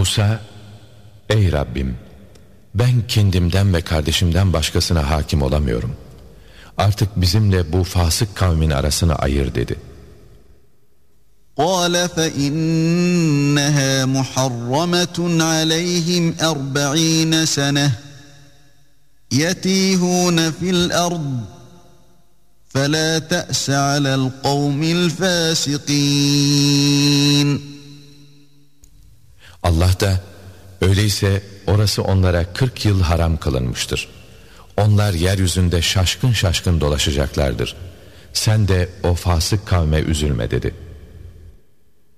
Musa, ''Ey Rabbim, ben kendimden ve kardeşimden başkasına hakim olamıyorum. Artık bizimle bu fasık kavmin arasını ayır.'' dedi. قَالَ فَإِنَّهَا مُحَرَّمَةٌ عَلَيْهِمْ 40 سَنَةً يَتِيهُونَ فِي الْأَرْضِ فَلَا تَأْسَ عَلَى الْقَوْمِ الْفَاسِقِينَ. Allah da, öyleyse orası onlara 40 yıl haram kılınmıştır. Onlar yeryüzünde şaşkın şaşkın dolaşacaklardır. Sen de o fasık kavme üzülme dedi.